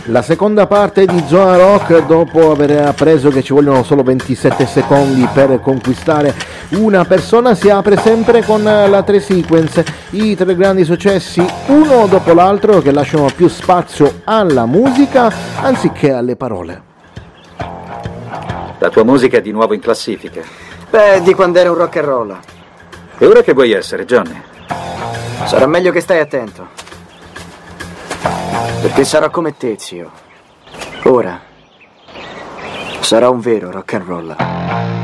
La seconda parte di Zona Rock, dopo aver appreso che ci vogliono solo 27 secondi per conquistare una persona, si apre sempre con la 3 sequence, i 3 grandi successi uno dopo l'altro che lasciano più spazio alla musica anziché alle parole. La tua musica è di nuovo in classifica. Beh, di quando era un rock and roll. E ora che vuoi essere, Johnny? Sarà meglio che stai attento. Perché sarò come te, zio. Ora sarà un vero rock and roll.